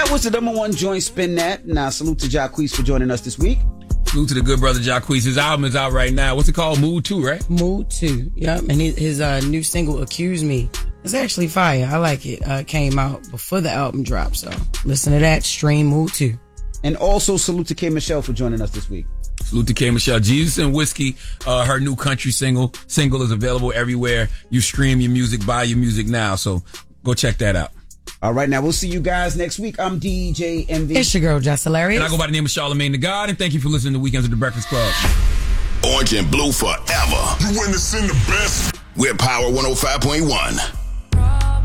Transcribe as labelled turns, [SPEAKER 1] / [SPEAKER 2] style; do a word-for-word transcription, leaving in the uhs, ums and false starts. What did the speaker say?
[SPEAKER 1] That was the number one joint, Spin That. Now, salute to Jacquees for joining us this week.
[SPEAKER 2] Salute to the good brother Jacquees. His album is out right now. What's it called? Mood two, right?
[SPEAKER 3] Mood two. Yep. And his, his uh, new single, Accuse Me, it's actually fire. I like it. Uh, came out before the album dropped. So listen to that. Stream Mood two.
[SPEAKER 1] And also salute to K. Michelle for joining us this week.
[SPEAKER 2] Salute to K. Michelle. Jesus and Whiskey, uh, her new country single. Single is available everywhere. You stream your music, buy your music now. So go check that out.
[SPEAKER 1] All right, now we'll see you guys next week. I'm D J M V.
[SPEAKER 3] It's your girl, Just Hilarious.
[SPEAKER 2] And I go by the name of Charlamagne the God, and thank you for listening to Weekends with the Breakfast Club.
[SPEAKER 4] Orange and blue forever. You witnessing the best. We're Power one oh five point one.